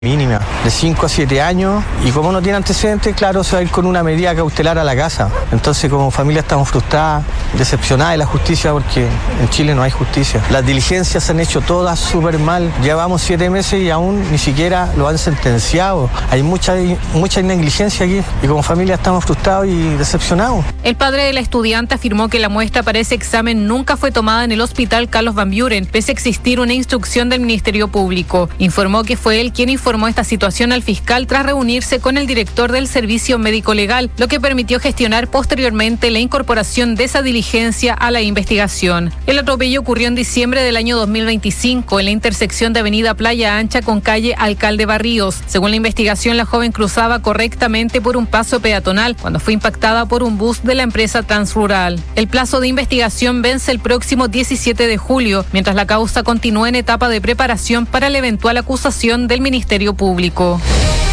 mínima, de 5 a 7 años, y como no tiene antecedentes, claro, se va a ir con una medida cautelar a la casa. Entonces, como familia estamos frustradas, decepcionadas de la justicia, porque en Chile no hay justicia. Las diligencias se han hecho todas súper mal, llevamos 7 meses y aún ni siquiera lo han sentenciado. Hay mucha negligencia aquí, y como familia estamos frustrados y decepcionados. El padre de la estudiante afirmó que la muestra para ese examen nunca fue tomada en el hospital Carlos Van Buren, pese a existir una instrucción del Ministerio Público. Informó que fue él quien informó esta situación al fiscal tras reunirse con el director del Servicio Médico Legal, lo que permitió gestionar posteriormente la incorporación de esa diligencia a la investigación. El atropello ocurrió en diciembre del año 2025 en la intersección de Avenida Playa Ancha con calle Alcalde Barríos. Según la investigación, la joven cruzaba correctamente por un paso peatonal cuando fue impactada por un bus de la empresa Transrural. El plazo de investigación vence el próximo 17 de julio, mientras la causa continúa en etapa de preparación para la eventual acusación del Ministerio Público.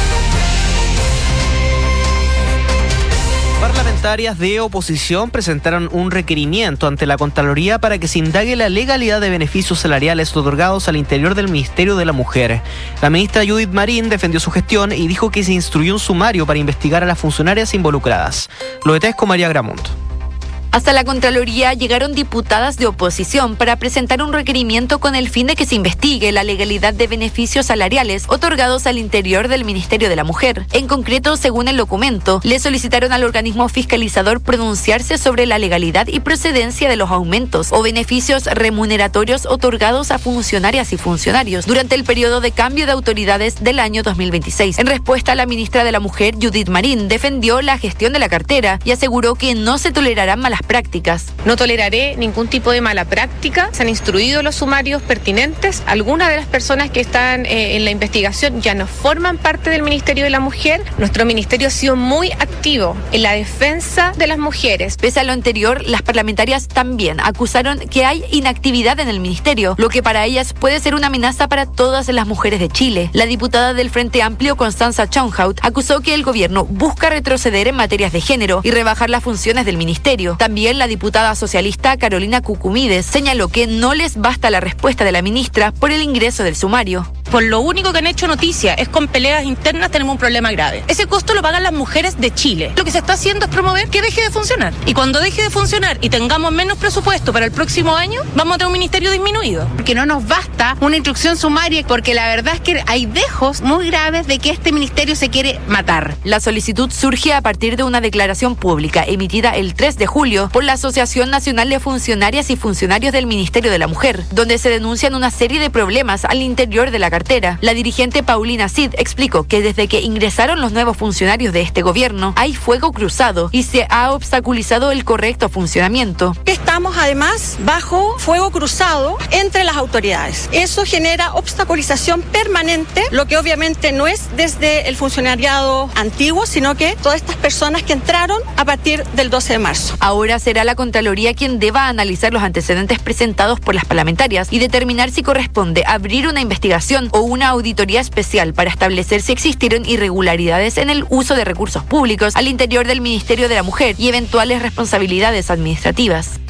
Parlamentarias de oposición presentaron un requerimiento ante la Contraloría para que se indague la legalidad de beneficios salariales otorgados al interior del Ministerio de la Mujer. La ministra Judith Marín defendió su gestión y dijo que se instruyó un sumario para investigar a las funcionarias involucradas. Lo detalles con María Gramont. Hasta la Contraloría llegaron diputadas de oposición para presentar un requerimiento con el fin de que se investigue la legalidad de beneficios salariales otorgados al interior del Ministerio de la Mujer. En concreto, según el documento, le solicitaron al organismo fiscalizador pronunciarse sobre la legalidad y procedencia de los aumentos o beneficios remuneratorios otorgados a funcionarias y funcionarios durante el periodo de cambio de autoridades del año 2026. En respuesta, la ministra de la Mujer, Judith Marín, defendió la gestión de la cartera y aseguró que no se tolerarán malas prácticas. No toleraré ningún tipo de mala práctica. Se han instruido los sumarios pertinentes. Algunas de las personas que están en la investigación ya no forman parte del Ministerio de la Mujer. Nuestro ministerio ha sido muy activo en la defensa de las mujeres. Pese a lo anterior, las parlamentarias también acusaron que hay inactividad en el ministerio, lo que para ellas puede ser una amenaza para todas las mujeres de Chile. La diputada del Frente Amplio, Constanza Chaunhaut, acusó que el gobierno busca retroceder en materias de género y rebajar las funciones del ministerio. También la diputada socialista Carolina Cucumides señaló que no les basta la respuesta de la ministra por el ingreso del sumario. Por lo único que han hecho noticia es con peleas internas tenemos un problema grave. Ese costo lo pagan las mujeres de Chile. Lo que se está haciendo es promover que deje de funcionar. Y cuando deje de funcionar y tengamos menos presupuesto para el próximo año, vamos a tener un ministerio disminuido. Porque no nos basta una instrucción sumaria, porque la verdad es que hay dejos muy graves de que este ministerio se quiere matar. La solicitud surge a partir de una declaración pública emitida el 3 de julio por la Asociación Nacional de Funcionarias y Funcionarios del Ministerio de la Mujer, donde se denuncian una serie de problemas al interior de la cartera. La dirigente Paulina Cid explicó que desde que ingresaron los nuevos funcionarios de este gobierno hay fuego cruzado y se ha obstaculizado el correcto funcionamiento. Estamos además bajo fuego cruzado entre las autoridades. Eso genera obstaculización permanente, lo que obviamente no es desde el funcionariado antiguo, sino que todas estas personas que entraron a partir del 12 de marzo. Ahora será la Contraloría quien deba analizar los antecedentes presentados por las parlamentarias y determinar si corresponde abrir una investigación o una auditoría especial para establecer si existieron irregularidades en el uso de recursos públicos al interior del Ministerio de la Mujer y eventuales responsabilidades administrativas.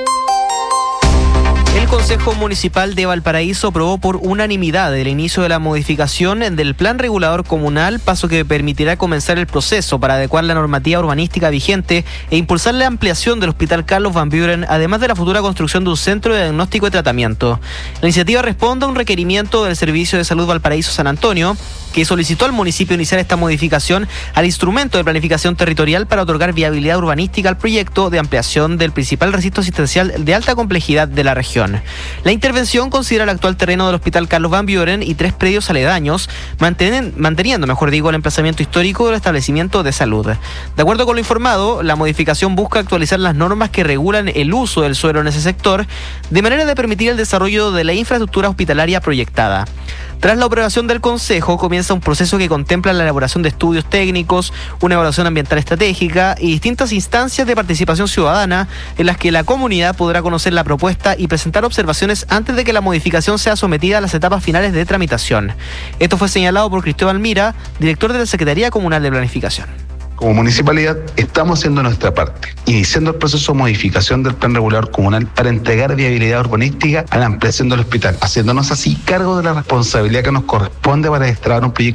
El Consejo Municipal de Valparaíso aprobó por unanimidad el inicio de la modificación del Plan Regulador Comunal, paso que permitirá comenzar el proceso para adecuar la normativa urbanística vigente e impulsar la ampliación del Hospital Carlos Van Buren, además de la futura construcción de un centro de diagnóstico y tratamiento. La iniciativa responde a un requerimiento del Servicio de Salud Valparaíso San Antonio, que solicitó al municipio iniciar esta modificación al instrumento de planificación territorial para otorgar viabilidad urbanística al proyecto de ampliación del principal recinto asistencial de alta complejidad de la región. La intervención considera el actual terreno del Hospital Carlos Van Buren y 3 predios aledaños, manteniendo el emplazamiento histórico del establecimiento de salud. De acuerdo con lo informado, la modificación busca actualizar las normas que regulan el uso del suelo en ese sector, de manera de permitir el desarrollo de la infraestructura hospitalaria proyectada. Tras la aprobación del Consejo, comienza un proceso que contempla la elaboración de estudios técnicos, una evaluación ambiental estratégica y distintas instancias de participación ciudadana en las que la comunidad podrá conocer la propuesta y presentar observaciones antes de que la modificación sea sometida a las etapas finales de tramitación. Esto fue señalado por Cristóbal Mira, director de la Secretaría Comunal de Planificación. Como municipalidad estamos haciendo nuestra parte, iniciando el proceso de modificación del plan regulador comunal para entregar viabilidad urbanística a la ampliación del hospital, haciéndonos así cargo de la responsabilidad que nos corresponde para destrabar un proyecto